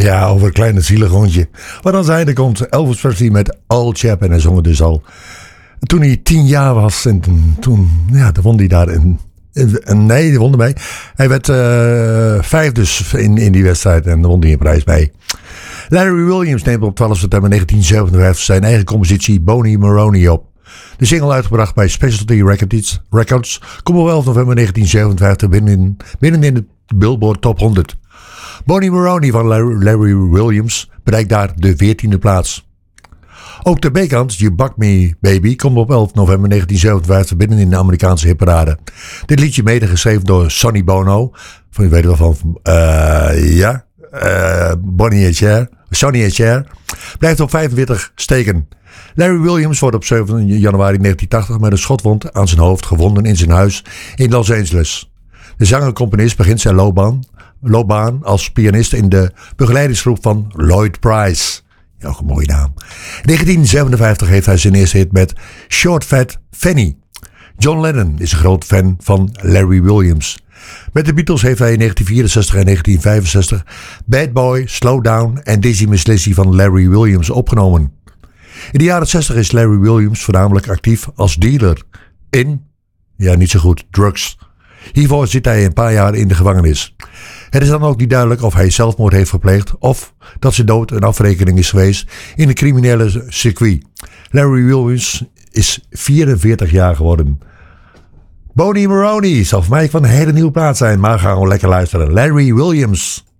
Ja, over een kleine zielig hondje. Maar dan zei er komt Elvis Presley met Old Chap. En hij zong het dus al toen hij 10 jaar was. En toen won hij daar nee, die won erbij. Hij werd 5 dus in die wedstrijd. En dan won hij een prijs bij. Larry Williams neemt op 12 september 1957 zijn eigen compositie Bonnie Maroney op. De single uitgebracht bij Specialty Records komt op 11 november 1957 binnen in de Billboard Top 100. Bonnie Maroney van Larry Williams bereikt daar de 14e plaats. Ook de B-kant, You Buck Me Baby, komt op 11 november 1957 binnen in de Amerikaanse hitparade. Dit liedje mede geschreven door Sonny Bono, van je weet wel van, Sonny en Cher, blijft op 45 steken. Larry Williams wordt op 7 januari 1980 met een schotwond aan zijn hoofd gevonden in zijn huis in Los Angeles. De zanger-componist begint zijn loopbaan als pianist in de begeleidingsgroep van Lloyd Price. Ja, ook een mooie naam. In 1957 heeft hij zijn eerste hit met Short Fat Fanny. John Lennon is een groot fan van Larry Williams. Met de Beatles heeft hij in 1964 en 1965 Bad Boy, Slow Down en Dizzy Miss Lizzy van Larry Williams opgenomen. In de jaren 60 is Larry Williams voornamelijk actief als dealer in, niet zo goed, drugs. Hiervoor zit hij een paar jaar in de gevangenis. Het is dan ook niet duidelijk of hij zelfmoord heeft gepleegd of dat zijn dood een afrekening is geweest in een criminele circuit. Larry Williams is 44 jaar geworden. Bonnie Maroney zal voor mij van een hele nieuwe plaats zijn, maar gaan we lekker luisteren. Larry Williams.